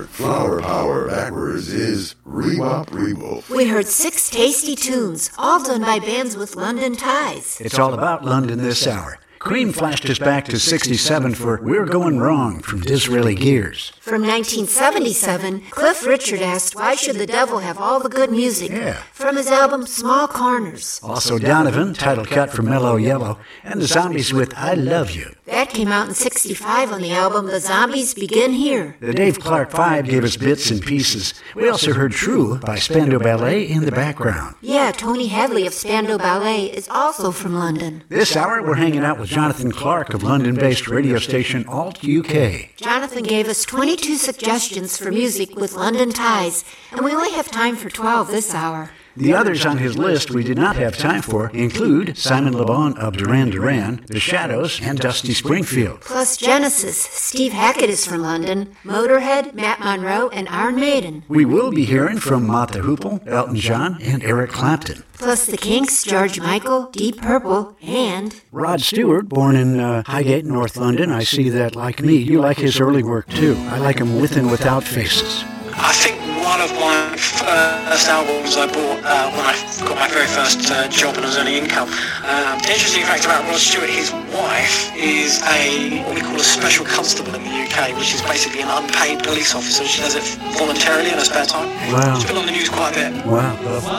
Remember, flower power backwards is Rewop Rewolf. We heard 6 tasty tunes, all done by bands with London ties. It's all about London this hour. Cream flashed us back to 67 for We're Going Wrong from Disraeli Gears. From 1977, Cliff Richard asked, why should the devil have all the good music? Yeah. From his album Small Corners. Also Donovan, title cut from Mellow Yellow, and the Zombies with I Love You. That came out in 65 on the album The Zombies Begin Here. The Dave Clark 5 gave us bits and pieces. We also heard True by Spandau Ballet in the background. Yeah, Tony Hadley of Spandau Ballet is also from London. This hour, we're hanging out with Jonathan Clark of London-based radio station Alt UK. Jonathan gave us 22 suggestions for music with London ties, and we only have time for 12 this hour. The others on his list we did not have time for include Simon Le Bon of Duran Duran, The Shadows, and Dusty Springfield. Plus Genesis, Steve Hackett is from London, Motorhead, Matt Monro, and Iron Maiden. We will be hearing from Mott the Hoople, Elton John, and Eric Clapton. Plus the Kinks, George Michael, Deep Purple, and Rod Stewart, born in Highgate, North London. I see that, like me, you like his early work too. I like him with and without faces. I think one of my first albums I bought when I got my very first job and I was earning income. The interesting fact about Rod Stewart, his wife is what we call a special constable in the UK, which is basically an unpaid police officer. She does it voluntarily in her spare time. Wow. It's been on the news quite a bit. Wow.